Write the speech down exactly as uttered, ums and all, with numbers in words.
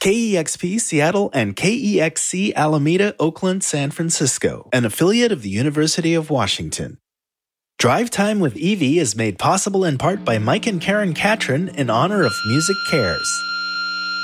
K E X P Seattle and K E X C Alameda, Oakland, San Francisco, an affiliate of the University of Washington. Drive Time with Evie is made possible in part by Mike and Karen Catron in honor of Music Cares.